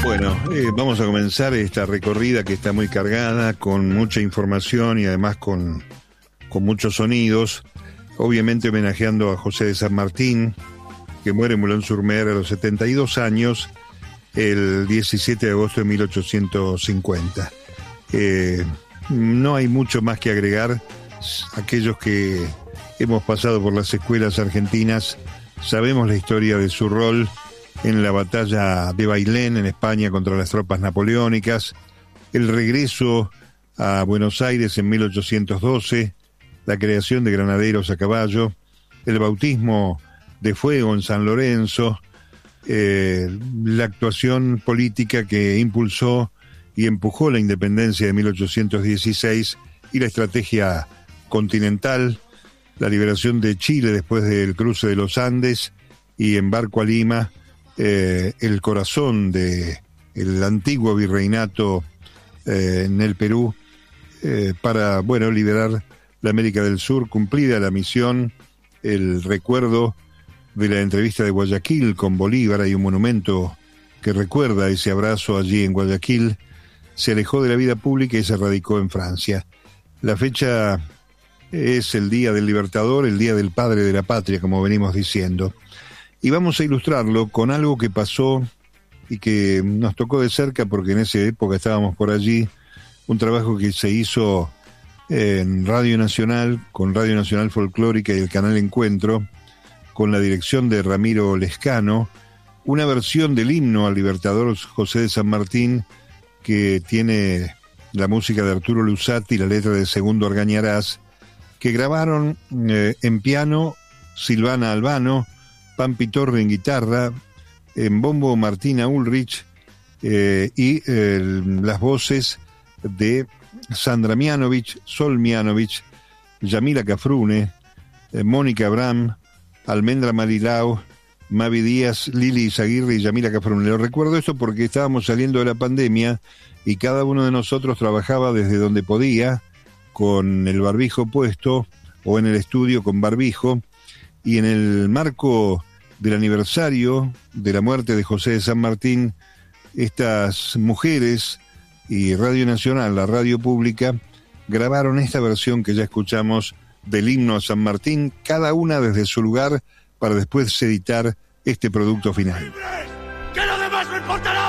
Bueno, vamos a comenzar esta recorrida que está muy cargada, con mucha información y además con muchos sonidos, obviamente homenajeando a José de San Martín, que muere en Boulogne-sur-Mer a los 72 años, el 17 de agosto de 1850. No hay mucho más que agregar. Aquellos que hemos pasado por las escuelas argentinas sabemos la historia de su rol en la batalla de Bailén en España contra las tropas napoleónicas, el regreso a Buenos Aires en 1812, la creación de granaderos a caballo, el bautismo de fuego en San Lorenzo, la actuación política que impulsó y empujó la independencia de 1816 y la estrategia continental, la liberación de Chile después del cruce de los Andes y en barco a Lima, el corazón de el antiguo virreinato en el Perú, para, liberar la América del Sur, cumplida la misión, el recuerdo de la entrevista de Guayaquil con Bolívar. Hay un monumento que recuerda ese abrazo allí en Guayaquil. Se alejó de la vida pública y se radicó en Francia. La fecha es el Día del Libertador, el Día del Padre de la Patria, como venimos diciendo. Y vamos a ilustrarlo con algo que pasó y que nos tocó de cerca porque en esa época estábamos por allí, un trabajo que se hizo en Radio Nacional, con Radio Nacional Folclórica y el Canal Encuentro, con la dirección de Ramiro Lescano, una versión del himno al Libertador José de San Martín, que tiene la música de Arturo Luzzati y la letra de Segundo Argañarás, que grabaron en piano Silvana Albano, Pampi Torre en guitarra, en bombo Martina Ulrich, y las voces de Sandra Mianovich, Sol Mianovich, Yamila Cafrune, Mónica Abram, Almendra Marilao, Mavi Díaz, Lili Izaguirre y Yamila Cafrune. Lo recuerdo esto porque estábamos saliendo de la pandemia y cada uno de nosotros trabajaba desde donde podía, con el barbijo puesto o en el estudio con barbijo, y en el marco del aniversario de la muerte de José de San Martín, estas mujeres y Radio Nacional, la radio pública, grabaron esta versión que ya escuchamos del himno a San Martín, cada una desde su lugar, para después editar este producto final. ¡Que lo demás no importará!